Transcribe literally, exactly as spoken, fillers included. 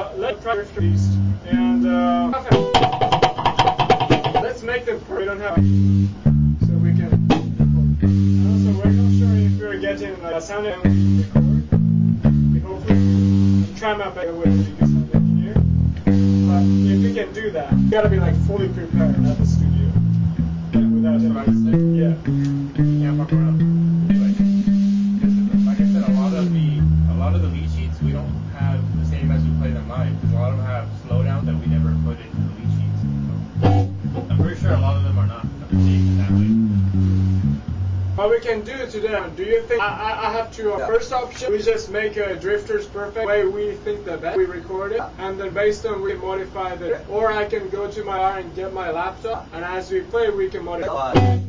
uh, let's try Drifter Beast. And uh, let's make them perfect. We don't have. So we can. And also, we're not sure if we're getting like, a sound record. We hopefully. I'm trying my best with the sound engineer. But if we can do that, we gotta be like fully prepared at the studio. Like, without it. Yeah. Can't fuck around. Anyway, like I said, a lot of the a lot of the lead sheets we don't have the same as we play them live because a lot of them have slowdown that we never put into the lead sheets. I'm pretty sure a lot of them are not updated that way. What we can do today, do you think I, I have to, uh, first option, we just make uh, drifters perfect way we think the best, we record it, and then based on we modify the, or I can go to my car and get my laptop, and as we play we can modify.